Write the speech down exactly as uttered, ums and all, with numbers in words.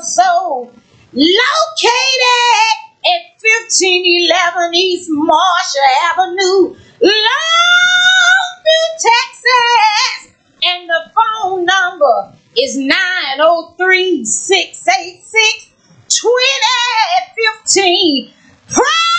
so. Located at fifteen eleven East Marshall Avenue, Longview, Texas. And the phone number is nine oh three, six eight six, two oh one five.